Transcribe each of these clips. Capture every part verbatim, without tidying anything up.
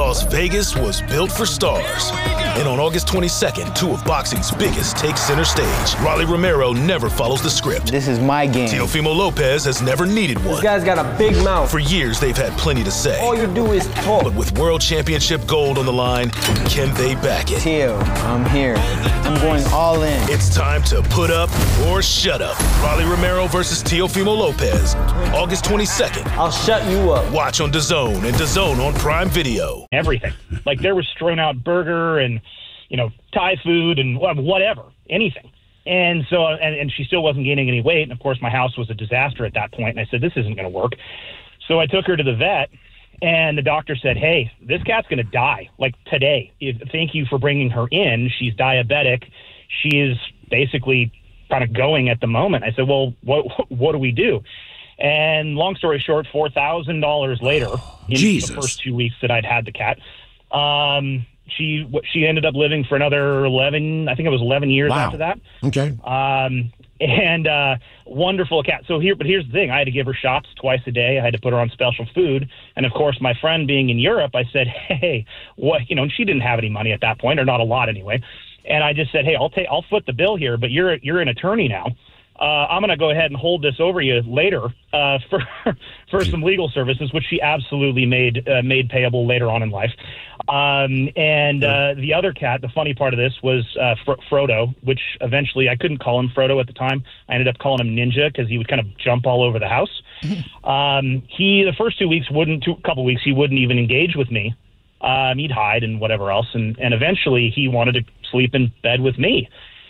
Las Vegas was built for stars. And on August twenty-second, two of boxing's biggest take center stage. Rolly Romero never follows the script. This is my game. Teofimo Lopez has never needed one. This guy's got a big mouth. For years, they've had plenty to say. All you do is talk. But with World Championship gold on the line, can they back it? Teo, I'm here. I'm going all in. It's time to put up or shut up. Rolly Romero versus Teofimo Lopez, August twenty-second. I'll shut you up. Watch on DAZN and DAZN on Prime Video. Everything. Like there was strewn out burger and, you know, Thai food and whatever, anything. And so, and, and she still wasn't gaining any weight. And of course, my house was a disaster at that point. And I said, this isn't going to work. So I took her to the vet, and the doctor said, hey, this cat's going to die, like today. If, thank you for bringing her in. She's diabetic. She is basically kind of going at the moment. I said, well, what what do we do? And long story short, four thousand dollars later, in Jesus. the first two weeks that I'd had the cat, um, she she ended up living for another eleven, I think it was eleven years Wow. after that. Okay. Um, and uh, wonderful cat. So here, but here's the thing: I had to give her shots twice a day. I had to put her on special food, and of course, my friend being in Europe, I said, "Hey, what?" You know, and she didn't have any money at that point, or not a lot anyway. And I just said, "Hey, I'll take, I'll foot the bill here, but you're you're an attorney now. Uh, I'm going to go ahead and hold this over you later uh, for for some legal services," which she absolutely made uh, made payable later on in life. Um, and uh, the other cat, the funny part of this was uh, Fro- Frodo, which eventually I couldn't call him Frodo at the time. I ended up calling him Ninja because he would kind of jump all over the house. Um, he the first two weeks wouldn't, two couple weeks he wouldn't even engage with me. Um, he'd hide and whatever else, and, and eventually he wanted to sleep in bed with me.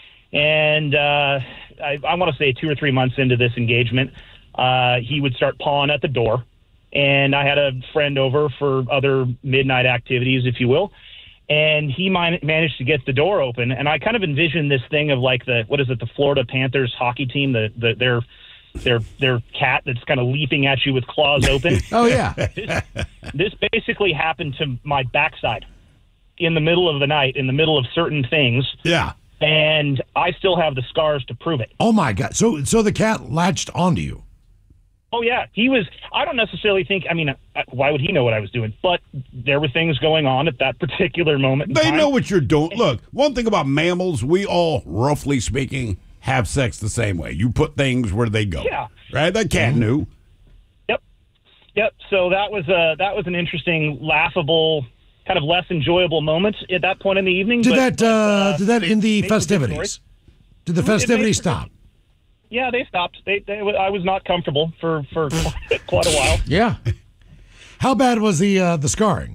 And uh, I, I want to say two or three months into this engagement, uh, he would start pawing at the door. And I had a friend over for other midnight activities, if you will. And he man- managed to get the door open. And I kind of envisioned this thing of like the, what is it, the Florida Panthers hockey team, the, the their, their, their cat that's kind of leaping at you with claws open. Oh, yeah. this, this basically happened to my backside in the middle of the night, in the middle of certain things. Yeah. And I still have the scars to prove it. Oh, my God. So so the cat latched onto you. Oh, yeah. He was, I don't necessarily think, I mean, uh, why would he know what I was doing? But there were things going on at that particular moment in They time. know what you're doing. Look, one thing about mammals, we all, roughly speaking, have sex the same way. You put things where they go. Yeah. Right? That cat knew. Yep. Yep. So that was, uh, that was an interesting, laughable, kind of less enjoyable moment at that point in the evening. Did but, that uh, uh, did that end the made for good festivities? stories. Did the It made festivities for good- stop? Yeah, they stopped. They, they, I was not comfortable for, for quite a while. Yeah. How bad was the uh, the scarring?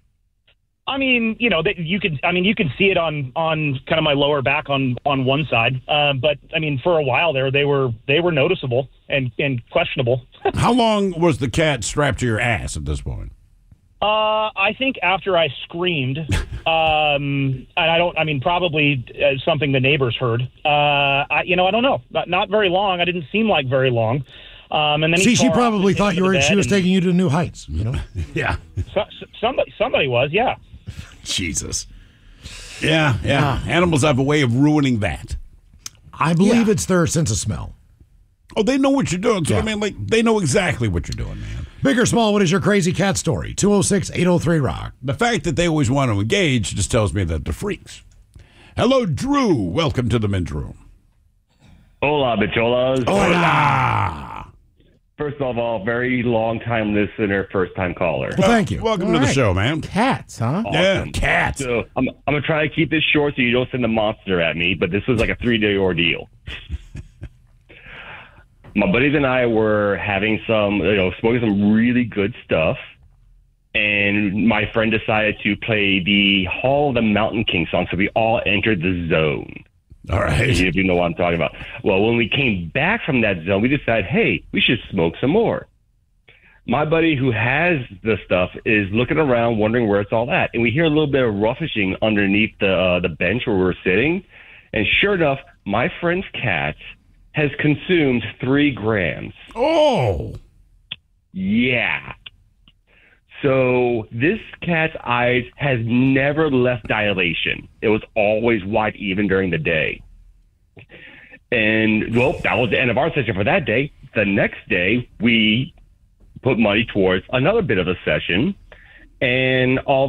I mean, you know, that you could. I mean, you can see it on, on kind of my lower back on, on one side. Uh, but I mean, for a while there, they were they were noticeable and, and questionable. How long was the cat strapped to your ass at this point? Uh, I think after I screamed, um, and I don't. I mean, probably uh, something the neighbors heard. Uh, I, you know, I don't know. Not, not very long. I didn't seem like very long. Um, and then See, he she tore off probably the thought end you of the were. She bed was and- taking you to new heights. You know. Yeah. So, somebody, somebody was. Yeah. Jesus. Yeah, yeah. Animals have a way of ruining that. I believe Yeah. it's their sense of smell. Oh, they know what you're doing. So, Yeah. I mean, like, they know exactly what you're doing, man. Big or small, what is your crazy cat story? two oh six, eight oh three, rock. The fact that they always want to engage just tells me that they're freaks. Hello, Drew. Welcome to the men's room. Hola, bicholas. Hola. First of all, very long time listener, first time caller. Well, thank you. Welcome All to the right. show, man. Cats, huh? Yeah, Awesome. cats. So I'm, I'm gonna try to keep this short so you don't send a monster at me. But this was like a three day ordeal. My buddies and I were having some, you know, smoking some really good stuff, and my friend decided to play the Hall of the Mountain King song, so we all entered the zone. All right. If you know what I'm talking about. Well, when we came back from that zone, we decided, hey, we should smoke some more. My buddy who has the stuff is looking around, wondering where it's all at. And we hear a little bit of ruffishing underneath the uh, the bench where we're sitting. And sure enough, my friend's cat has consumed three grams. Oh. Yeah. So this cat's eyes has never left dilation. It was always wide even during the day. And, well, that was the end of our session for that day. The next day, we put money towards another bit of a session. And all